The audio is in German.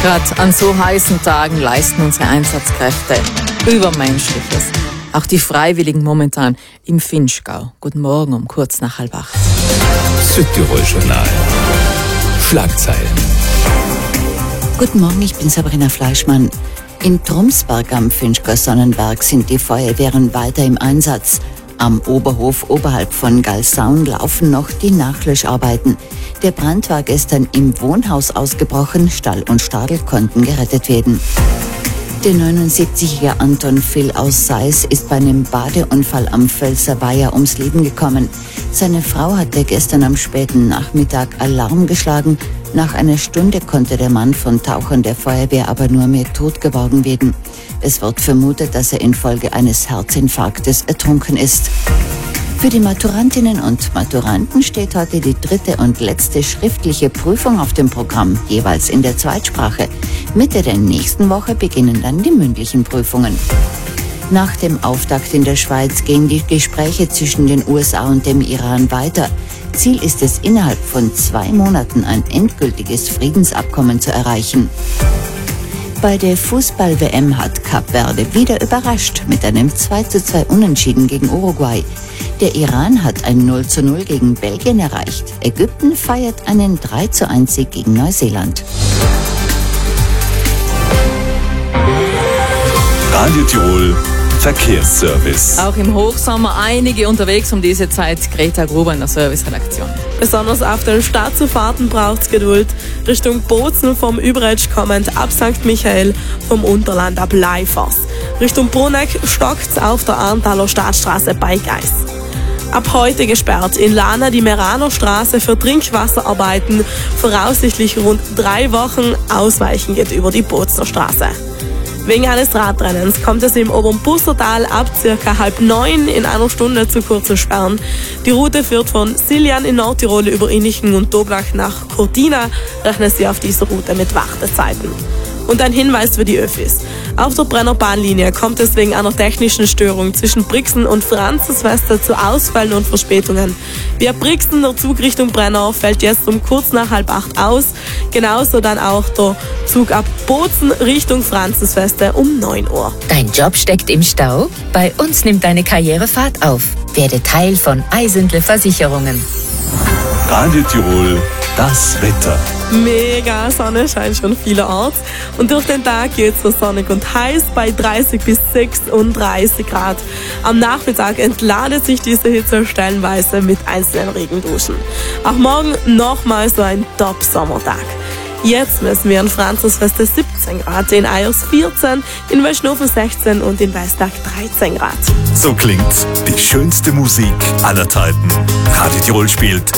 Gerade an so heißen Tagen leisten unsere Einsatzkräfte Übermenschliches. Auch die Freiwilligen momentan im Vinschgau. Guten Morgen um kurz nach 7:30. Südtirol-Journal. Schlagzeilen. Guten Morgen, ich bin Sabrina Fleischmann. In Trumsberg am Vinschgau Sonnenberg sind die Feuerwehren weiter im Einsatz. Am Oberhof oberhalb von Galsaun laufen noch die Nachlöscharbeiten. Der Brand war gestern im Wohnhaus ausgebrochen. Stall und Stadel konnten gerettet werden. Der 79-jährige Anton Phil aus Seis ist bei einem Badeunfall am Völser Weiher ums Leben gekommen. Seine Frau hatte gestern am späten Nachmittag Alarm geschlagen. Nach einer Stunde konnte der Mann von Tauchern der Feuerwehr aber nur mehr tot geborgen werden. Es wird vermutet, dass er infolge eines Herzinfarktes ertrunken ist. Für die Maturantinnen und Maturanten steht heute die 3. und letzte schriftliche Prüfung auf dem Programm, jeweils in der Zweitsprache. Mitte der nächsten Woche beginnen dann die mündlichen Prüfungen. Nach dem Auftakt in der Schweiz gehen die Gespräche zwischen den USA und dem Iran weiter. Ziel ist es, innerhalb von 2 Monaten ein endgültiges Friedensabkommen zu erreichen. Bei der Fußball-WM hat Kap Verde wieder überrascht mit einem 2:2 Unentschieden gegen Uruguay. Der Iran hat ein 0:0 gegen Belgien erreicht. Ägypten feiert einen 3:1 Sieg gegen Neuseeland. Radio Tirol Verkehrsservice. Auch im Hochsommer einige unterwegs um diese Zeit. Greta Gruber in der Serviceredaktion. Besonders auf den Stadtzufahrten braucht's Geduld. Richtung Bozen vom Überetsch kommend ab St. Michael, vom Unterland ab Leifers. Richtung Bruneck stockt's auf der Arntaler Stadtstraße bei Geis. Ab heute gesperrt in Lana die Meraner Straße für Trinkwasserarbeiten. Voraussichtlich rund 3 Wochen. Ausweichen geht über die Bozener Straße. Wegen eines Radrennens kommt es im oberen Bussertal ab ca. 8:30 in einer Stunde zu kurzen Sperren. Die Route führt von Siljan in Nordtirol über Innichen und Doblach nach Cortina. Rechnen Sie auf dieser Route mit Wartezeiten. Und ein Hinweis für die Öffis. Auf der Brenner Bahnlinie kommt es wegen einer technischen Störung zwischen Brixen und Franzenswester zu Ausfällen und Verspätungen. Via Brixen der Zug Richtung Brenner fällt jetzt um kurz nach 7:30 aus. Genauso dann auch der Zug ab Bozen Richtung Franzensweste um 9 Uhr. Dein Job steckt im Stau? Bei uns nimmt deine Karriere Fahrt auf. Werde Teil von Eisentle Versicherungen. Radio Tirol, das Wetter. Mega Sonne scheint schon vielerorts und durch den Tag geht es so sonnig und heiß bei 30 bis 36 Grad. Am Nachmittag entladet sich diese Hitze stellenweise mit einzelnen Regenduschen. Auch morgen nochmal so ein Top-Sommertag. Jetzt messen wir in Franzensweste 17 Grad, in Eyers 14, in Westhofen 16 und in Weistag 13 Grad. So klingt die schönste Musik aller Zeiten. Radio Tirol spielt